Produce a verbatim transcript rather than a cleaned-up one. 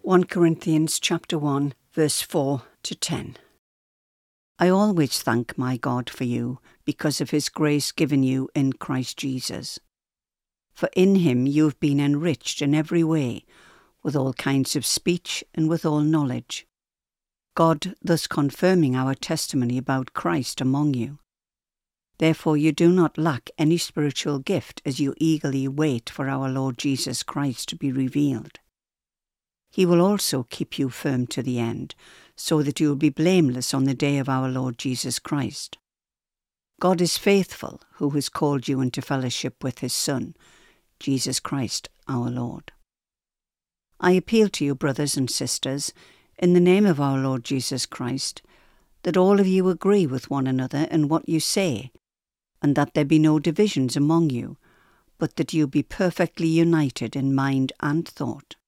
First Corinthians chapter one, verse four to ten. I always thank my God for you, because of his grace given you in Christ Jesus. For in him you have been enriched in every way, with all kinds of speech and with all knowledge, God thus confirming our testimony about Christ among you. Therefore you do not lack any spiritual gift as you eagerly wait for our Lord Jesus Christ to be revealed. He will also keep you firm to the end, so that you will be blameless on the day of our Lord Jesus Christ. God is faithful, who has called you into fellowship with his Son, Jesus Christ our Lord. I appeal to you, brothers and sisters, in the name of our Lord Jesus Christ, that all of you agree with one another in what you say, and that there be no divisions among you, but that you be perfectly united in mind and thought.